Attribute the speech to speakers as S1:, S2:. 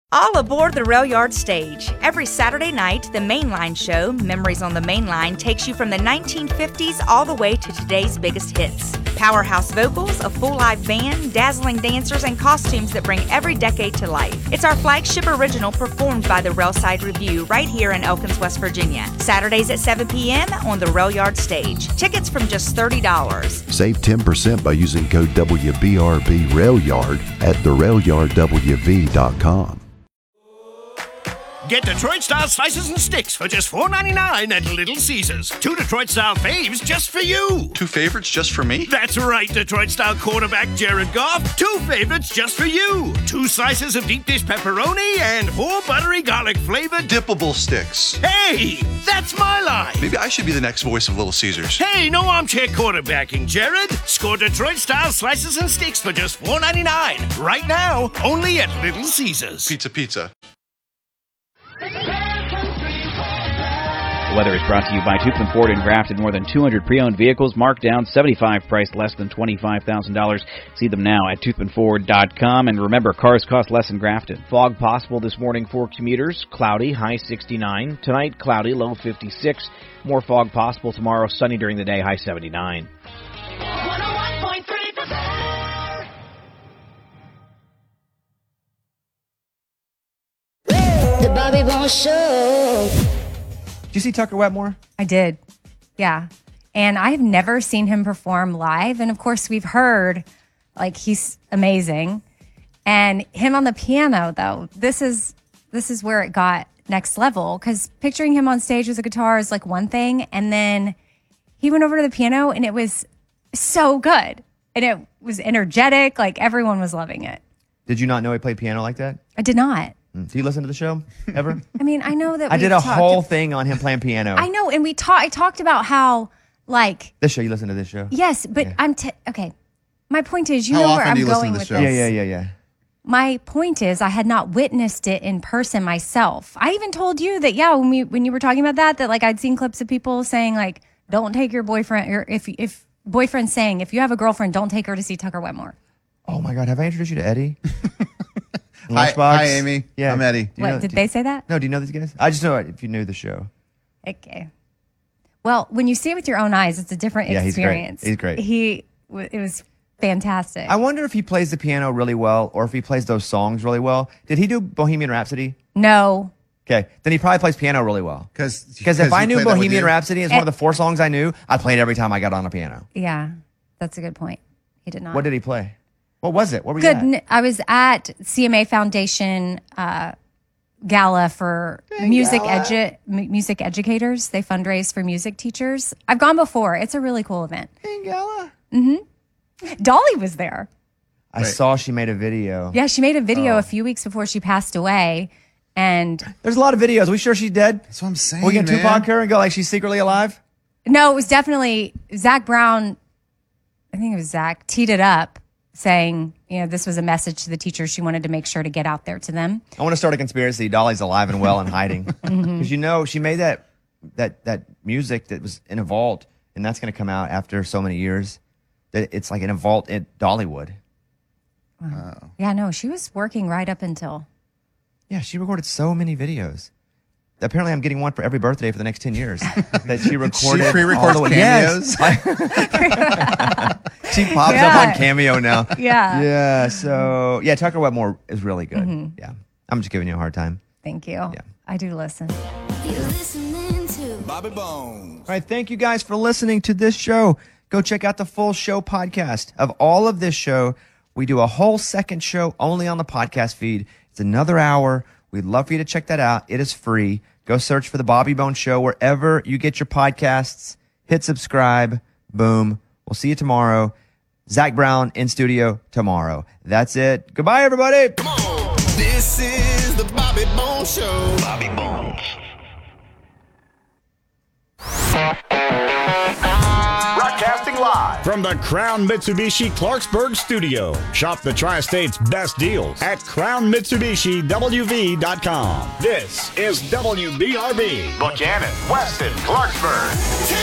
S1: All aboard the Rail Yard stage. Every Saturday night, the Mainline show, Memories on the Mainline, takes you from the 1950s all the way to today's biggest hits. Powerhouse vocals, a full live band, dazzling dancers, and costumes that bring every decade to life. It's our flagship original performed by the Railside Review right here in Elkins, West Virginia. Saturdays at 7 p.m. on the Rail Yard stage. Tickets from just $30.
S2: Save 10% by using code WBRB RailYard at therailyardwv.com.
S3: Get Detroit-style slices and sticks for just $4.99 at Little Caesars. 2 Detroit-style faves just for you.
S4: 2 favorites just for me?
S3: That's right, Detroit-style quarterback Jared Goff. 2 favorites just for you. 2 slices of deep dish pepperoni and 4 buttery garlic-flavored
S4: dippable sticks.
S3: Hey, that's my line.
S4: Maybe I should be the next voice of Little Caesars.
S3: Hey, no armchair quarterbacking, Jared. Score Detroit-style slices and sticks for just $4.99. Right now, only at Little Caesars.
S4: Pizza.
S5: The weather is brought to you by Toothman Ford in Grafton. More than 200 pre-owned vehicles marked down, 75 priced less than $25,000. See them now at toothmanford.com. And remember, cars cost less in Grafton. Fog possible this morning for commuters. Cloudy, high 69. Tonight, cloudy, low 56. More fog possible tomorrow. Sunny during the day, high 79.
S6: 101.3%. The Bobby Bones Show.
S7: Did you see Tucker Wetmore?
S8: I did. Yeah. And I've never seen him perform live. And of course, we've heard, like, he's amazing. And him on the piano, though, this is where it got next level. Because picturing him on stage with a guitar is like one thing. And then he went over to the piano and it was so good. And it was energetic. Like, everyone was loving it.
S7: Did you not know he played piano like that?
S8: I did not.
S7: Do you listen to the show ever?
S8: I mean, I know that
S7: I did a whole thing on him playing piano.
S8: I know, and I talked about how, like,
S7: this show. You listen to this show?
S8: Yes, but yeah. Okay. My point is, you
S9: how
S8: know
S9: often
S8: where I'm
S9: do you
S8: going
S9: listen to
S8: with
S9: the show?
S8: this.
S7: Yeah.
S8: My point is, I had not witnessed it in person myself. I even told you that, yeah, when you were talking about that like I'd seen clips of people saying, like, don't take your boyfriend, or if boyfriend's saying, if you have a girlfriend, don't take her to see Tucker Wetmore.
S7: Oh my God, have I introduced you to Eddie?
S9: Hi, Amy.
S7: Yeah.
S9: I'm Eddie.
S8: Did they say that?
S7: No, do you know these guys? I just know it if you knew the show.
S8: Okay. Well, when you see it with your own eyes, it's a different experience.
S7: He's great.
S8: It was fantastic.
S7: I wonder if he plays the piano really well or if he plays those songs really well. Did he do Bohemian Rhapsody?
S8: No.
S7: Okay, then he probably plays piano really well.
S9: Because
S7: if I knew Bohemian Rhapsody is one of the 4 songs I knew, I'd play it every time I got on a piano.
S8: Yeah, that's a good point. He did not.
S7: What did he play? What was it? What were you at?
S8: I was at CMA Foundation gala for music educators. They fundraise for music teachers. I've gone before. It's a really cool event.
S7: Gala?
S8: Mm-hmm. Dolly was there.
S7: I saw she made a video.
S8: Yeah, she made a video a few weeks before she passed away. And
S7: there's a lot of videos. Are we sure she's dead?
S9: That's what I'm saying,
S7: we can Tupac her and go like she's secretly alive?
S8: No, it was definitely Zach Brown. I think it was Zach teed it up, saying, this was a message to the teachers. She wanted to make sure to get out there to them.
S7: I want to start a conspiracy. Dolly's alive and well and hiding. Because she made that music that was in a vault, and that's going to come out after so many years. That it's like in a vault at Dollywood.
S8: Wow. Yeah, no, she was working right up until.
S7: Yeah, she recorded so many videos. Apparently, I'm getting one for every birthday for the next 10 years. That she recorded.
S9: She pre-records cameos.
S7: Yes. She pops up on Cameo now.
S8: Yeah.
S7: Yeah. So Tucker Wetmore is really good. Mm-hmm. Yeah, I'm just giving you a hard time.
S8: Thank you.
S7: Yeah,
S8: I do listen.
S6: You're listening to
S9: Bobby Bones.
S7: All right, thank you guys for listening to this show. Go check out the full show podcast of all of this show. We do a whole second show only on the podcast feed. It's another hour. We'd love for you to check that out. It is free. Go search for The Bobby Bones Show wherever you get your podcasts. Hit subscribe. Boom. We'll see you tomorrow. Zach Brown in studio tomorrow. That's it. Goodbye, everybody.
S3: Come on. This is The Bobby Bones Show.
S2: Bobby Bones.
S3: Broadcasting live from the Crown Mitsubishi Clarksburg studio. Shop the Tri-State's best deals at crownmitsubishiwv.com. This is WBRB. Buchanan, Weston, Clarksburg.